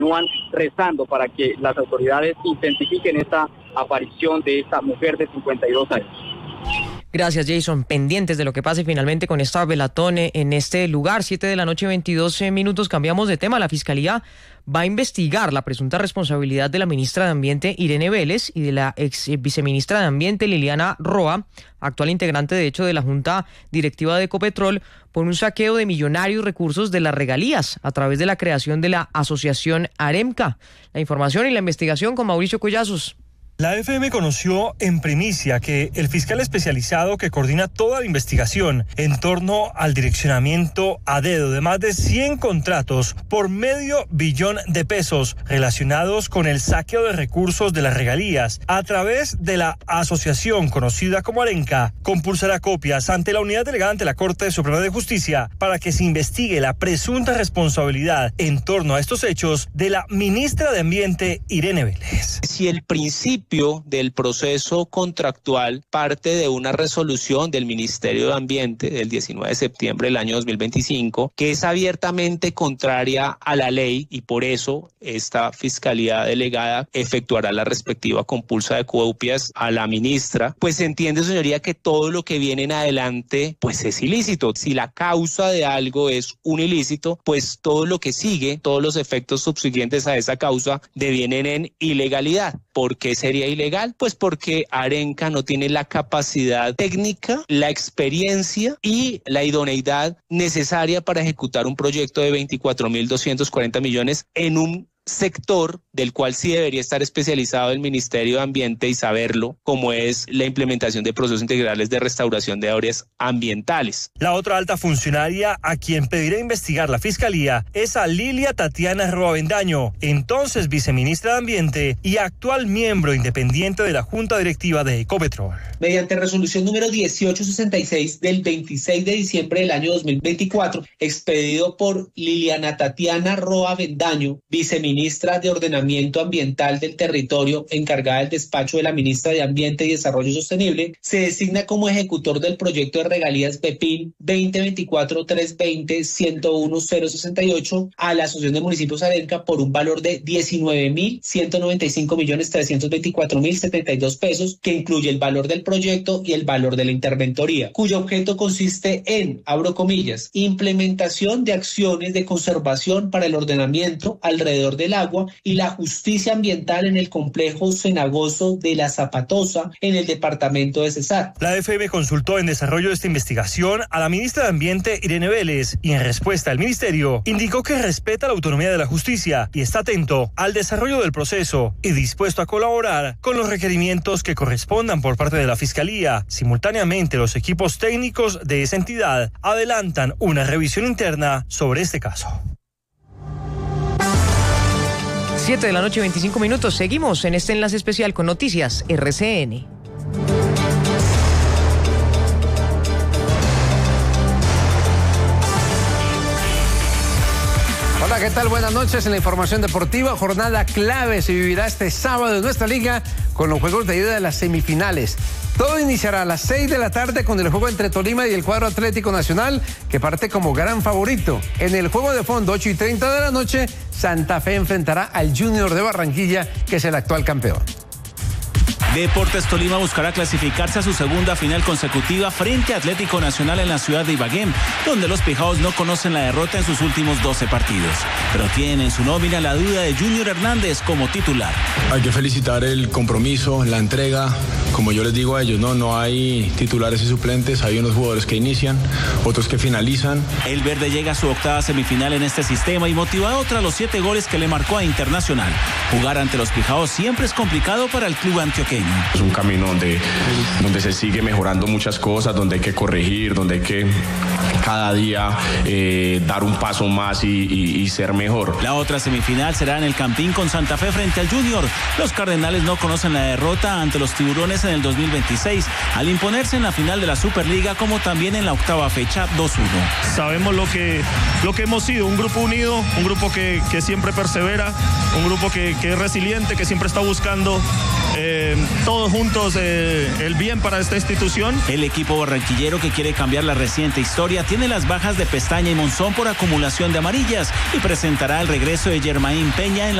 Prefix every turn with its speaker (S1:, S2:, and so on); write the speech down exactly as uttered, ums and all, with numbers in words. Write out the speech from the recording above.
S1: continúan rezando para que las autoridades intensifiquen esta aparición de esta mujer de cincuenta y dos años.
S2: Gracias, Jason. Pendientes de lo que pase finalmente con esta velatón en este lugar. siete de la noche, veintidós minutos. Cambiamos de tema. La Fiscalía va a investigar la presunta responsabilidad de la ministra de Ambiente, Irene Vélez, y de la ex viceministra de Ambiente, Liliana Roa, actual integrante de hecho de la Junta Directiva de Ecopetrol, por un saqueo de millonarios recursos de las regalías a través de la creación de la asociación AREMCA. La información y la investigación con Mauricio Collazos.
S3: La F M conoció en primicia que el fiscal especializado que coordina toda la investigación en torno al direccionamiento a dedo de más de cien contratos por medio billón de pesos relacionados con el saqueo de recursos de las regalías a través de la asociación conocida como AREMCA, compulsará copias ante la unidad delegada ante la Corte Suprema de Justicia para que se investigue la presunta responsabilidad en torno a estos hechos de la ministra de Ambiente, Irene Vélez.
S4: Si el principio del proceso contractual parte de una resolución del Ministerio de Ambiente del diecinueve de septiembre del año dos mil veinticinco, que es abiertamente contraria a la ley, y por eso esta fiscalía delegada efectuará la respectiva compulsa de copias a la ministra, pues se entiende, señoría, que todo lo que viene en adelante pues es ilícito. Si la causa de algo es un ilícito, pues todo lo que sigue, todos los efectos subsiguientes a esa causa devienen en ilegalidad. ¿Por qué sería ilegal? Pues porque AREMCA no tiene la capacidad técnica, la experiencia y la idoneidad necesaria para ejecutar un proyecto de veinticuatro mil doscientos cuarenta millones en un sector del cual sí debería estar especializado el Ministerio de Ambiente y saberlo, como es la implementación de procesos integrales de restauración de áreas ambientales.
S3: La otra alta funcionaria a quien pedirá investigar la Fiscalía es a Lilia Tatiana Roa Avendaño, entonces viceministra de Ambiente y actual miembro independiente de la Junta Directiva de Ecopetrol.
S4: Mediante resolución número dieciocho sesenta y seis del veintiséis de diciembre del año dos mil veinticuatro, expedido por Liliana Tatiana Roa Avendaño, viceministra ministra de Ordenamiento Ambiental del Territorio, encargada del despacho de la ministra de Ambiente y Desarrollo Sostenible, se designa como ejecutor del proyecto de regalías BEPIN veinte veinticuatro trescientos veinte ciento uno cero sesenta y ocho a la Asociación de Municipios AREMCA por un valor de diecinueve mil ciento noventa y cinco millones trescientos veinticuatro mil setenta y dos pesos, que incluye el valor del proyecto y el valor de la interventoría, cuyo objeto consiste en, abro comillas, implementación de acciones de conservación para el ordenamiento alrededor de del agua y la justicia ambiental en el complejo cenagoso de La Zapatosa, en el departamento de Cesar.
S3: La F M consultó en desarrollo de esta investigación a la ministra de Ambiente, Irene Vélez, y en respuesta el ministerio indicó que respeta la autonomía de la justicia y está atento al desarrollo del proceso y dispuesto a colaborar con los requerimientos que correspondan por parte de la Fiscalía. Simultáneamente, los equipos técnicos de esa entidad adelantan una revisión interna sobre este caso.
S2: siete de la noche, veinticinco minutos. Seguimos en este enlace especial con Noticias R C N.
S5: Hola, ¿qué tal? Buenas noches. En la información deportiva, jornada clave se vivirá este sábado en nuestra liga con los juegos de ida de las semifinales. Todo iniciará a las seis de la tarde con el juego entre Tolima y el cuadro Atlético Nacional, que parte como gran favorito. En el juego de fondo, ocho y treinta de la noche, Santa Fe enfrentará al Junior de Barranquilla, que es el actual campeón.
S6: Deportes Tolima buscará clasificarse a su segunda final consecutiva frente a Atlético Nacional en la ciudad de Ibagué, donde los pijaos no conocen la derrota en sus últimos doce partidos, pero tienen en su nómina la duda de Junior Hernández como titular.
S7: Hay que felicitar el compromiso, la entrega. Como yo les digo a ellos, no, no hay titulares y suplentes, hay unos jugadores que inician, otros que finalizan.
S6: El verde llega a su octava semifinal en este sistema y motivado tras los siete goles que le marcó a Internacional. Jugar ante los pijaos siempre es complicado para el club antioqueño.
S8: Es un camino donde, donde se sigue mejorando muchas cosas, donde hay que corregir, donde hay que cada día eh, dar un paso más y, y, y ser mejor.
S6: La otra semifinal será en el Campín con Santa Fe frente al Junior. Los Cardenales no conocen la derrota ante los Tiburones en el dos mil veintiséis al imponerse en la final de la Superliga, como también en la octava fecha dos uno.
S9: Sabemos lo que, lo que hemos sido, un grupo unido, un grupo que, que siempre persevera, un grupo que, que es resiliente, que siempre está buscando eh, todos juntos eh, el bien para esta institución.
S6: El equipo barranquillero, que quiere cambiar la reciente historia, tiene las bajas de Pestaña y Monzón por acumulación de amarillas y presentará el regreso de Germain Peña en la